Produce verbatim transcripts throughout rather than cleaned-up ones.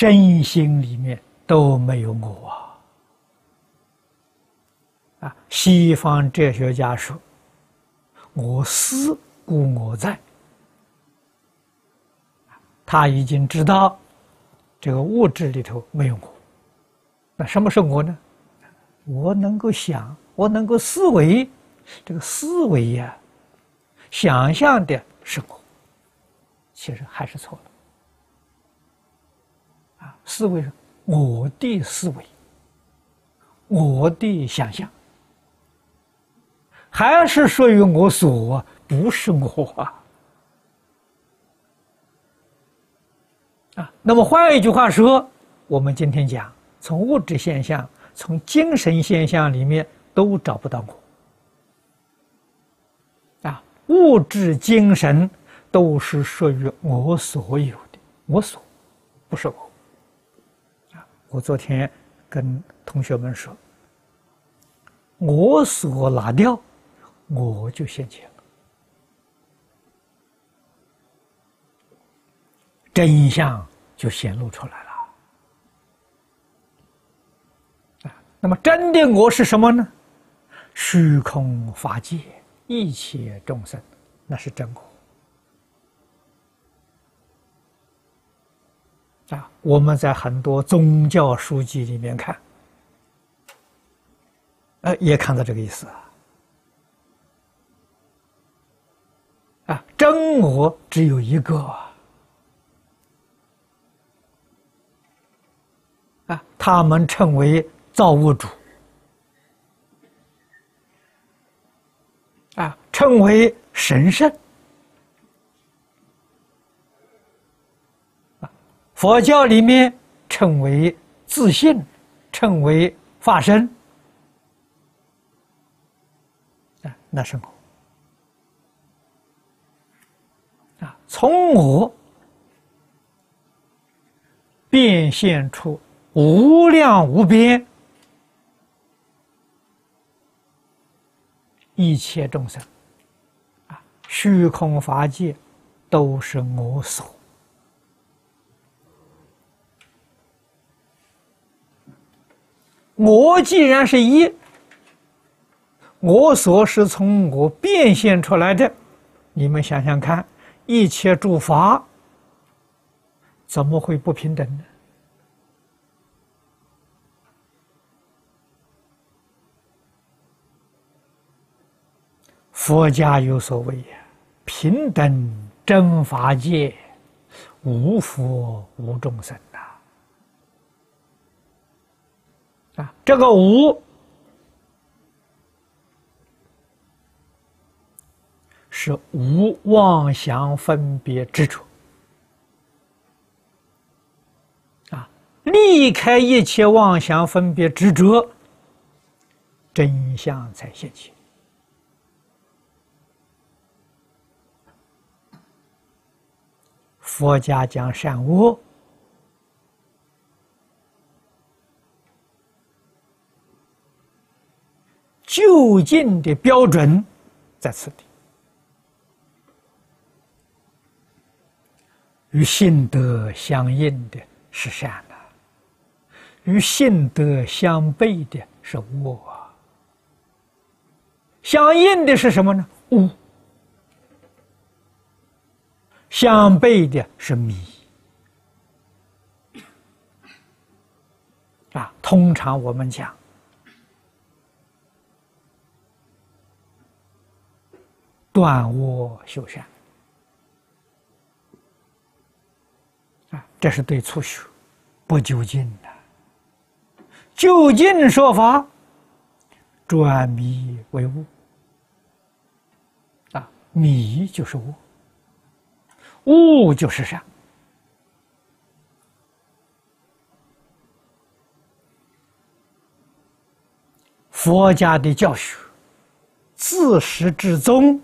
身心里面都没有我啊！啊，西方哲学家说：“我思故我在。”他已经知道这个物质里头没有我。那什么是我呢？我能够想，我能够思维，这个思维呀、啊，想象的是我，其实还是错了。啊，思维是我的思维，我的想象，还是属于我所，不是我啊。啊，那么换一句话说，我们今天讲，从物质现象、从精神现象里面都找不到我。啊，物质、精神都是属于我所有的，我所，不是我。啊，我昨天跟同学们说，我所拿掉，我就现前了。真相就显露出来了。啊，那么真的我是什么呢？虚空法界，一切众生，那是真我。啊，我们在很多宗教书籍里面看，呃，也看到这个意思啊。啊，真我只有一个啊。啊，他们称为造物主，啊，称为神圣，啊，佛教里面称为自性，称为法身，啊，那是我，啊，从我变现出无量无边一切众生，啊，虚空法界都是我所。我既然是一，我所是从我变现出来的，你们想想看，一切诸法怎么会不平等呢？佛家有所谓呀，平等真法界，无佛无众生呐。啊，这个无是无妄想分别执着。啊，离开一切妄想分别执着，真相才现前。佛家讲善恶，究竟的标准在此地。与性德相应的是善啊，与性德相悖的是恶啊。相应的是什么呢？恶。相悖的是迷。啊，通常我们讲，断恶修善。啊，这是对初学，不究竟的。究竟说法，转迷为悟。啊，迷就是恶。悟就是善。佛家的教学自始至终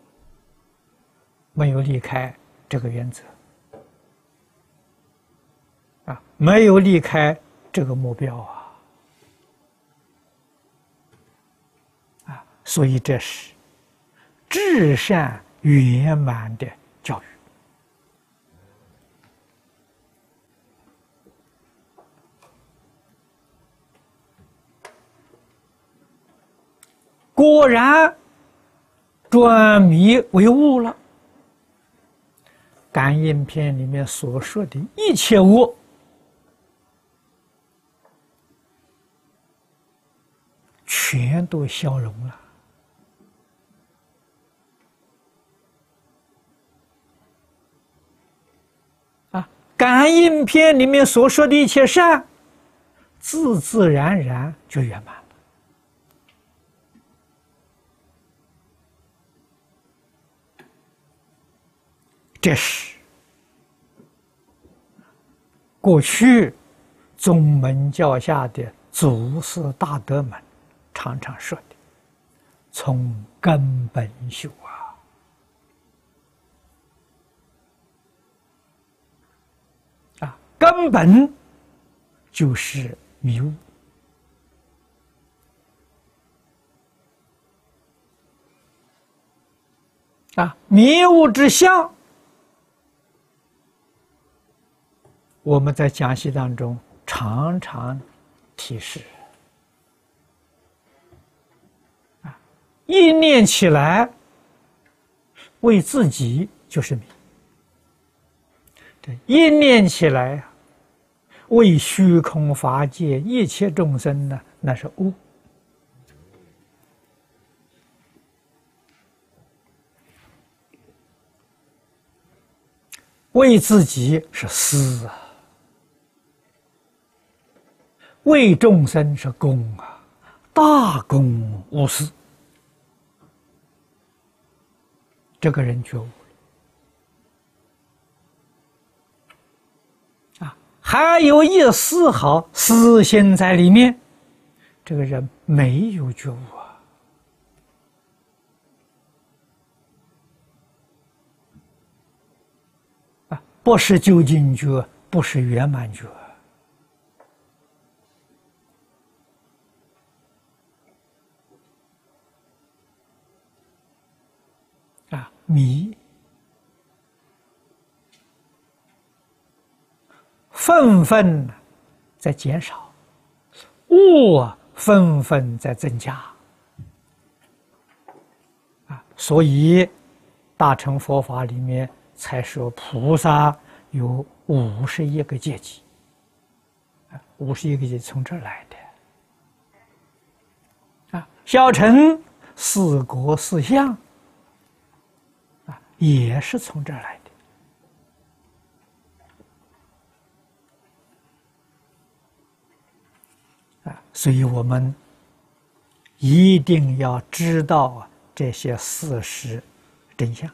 没有离开这个原则，啊，没有离开这个目标啊，啊，所以这是至善圆满的教育。 果然转迷为悟了。感应篇里面所说的一切我，全都消融了。啊，感应篇里面所说的一切善，自自然然就圆满了。这是过去宗门教下的祖师大德们常常说的，从根本修啊。啊，根本就是迷悟。啊，迷悟之相，我们在讲习当中常常提示。啊，一念起来，为自己就是迷；这一念起来，为虚空法界一切众生呢，那是悟。为自己是思啊，为众生是公啊，大公无私。这个人觉悟了啊，还有一丝毫私心在里面，这个人没有觉悟啊。啊，不是究竟觉，不是圆满觉。啊，迷愤愤在减少，悟啊愤愤在增加。啊，所以大乘佛法里面才说菩萨有五十一个阶级。啊，五十一个阶级从这儿来的。啊，小乘四果四相。也是从这儿来的啊，所以我们一定要知道啊这些事实真相。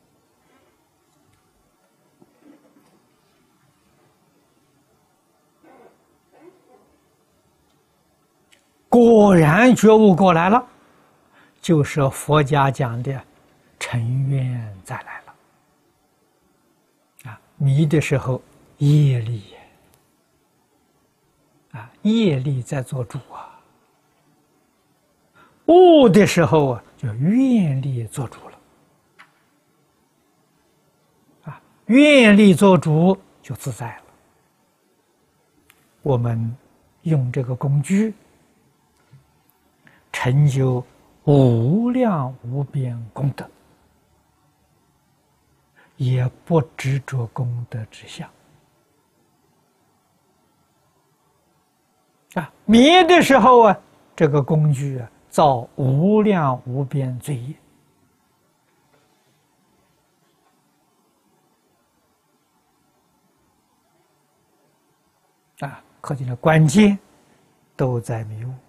果然觉悟过来了，就是佛家讲的尘缘再来了。啊，迷的时候业力，啊，业力在做主啊；悟的时候啊，就愿力做主了。啊，愿力做主就自在了。我们用这个工具，成就无量无边功德。也不执着功德之相啊！迷的时候啊，这个工具啊，造无量无边罪业啊！可见的关键都在迷悟。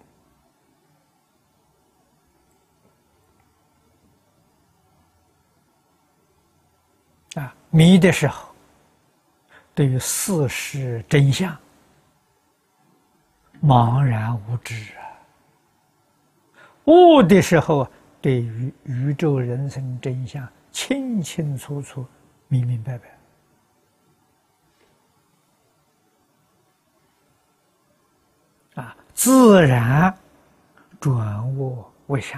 啊，迷的时候，对于事实真相茫然无知啊；悟的时候，对于宇宙人生真相清清楚楚、明明白白。啊，自然转恶为善。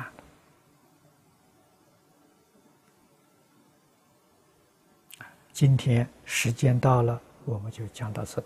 今天时间到了，我们就讲到此。